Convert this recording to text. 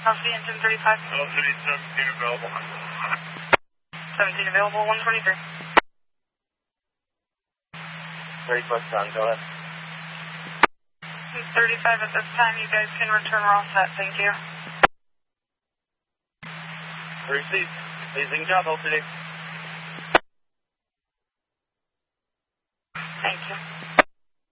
Alpha engine 35. Alpha 17 available. 17 available, 123. Very close on, go ahead. 35 at this time, you guys can return, we're all set, thank you. Received. Amazing job, LTD. Thank you.